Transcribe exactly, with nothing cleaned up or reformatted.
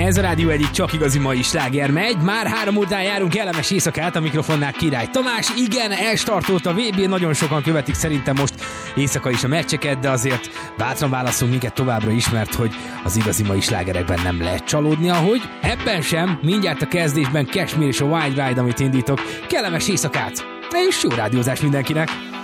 Ez a rádió egyik csak igazi mai sláger megy. Már három után járunk, kellemes éjszakát, a mikrofonnál Király Tamás. Igen, elstartolt a vé bé, nagyon sokan követik szerintem most éjszaka is a meccseket, de azért bátran válaszunk minket továbbra is, mert hogy az igazi mai slágerekben nem lehet csalódni, ahogy ebben sem. Mindjárt a kezdésben Cashmere és a Wild Ride, amit indítok. Kellemes éjszakát, és jó rádiózás mindenkinek!